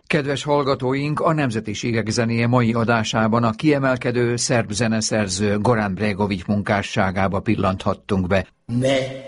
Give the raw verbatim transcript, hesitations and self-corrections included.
Kedves hallgatóink, a Nemzetiségek zenéje mai adásában a kiemelkedő szerb zeneszerző Goran Bregović munkásságába pillanthattunk be. Ne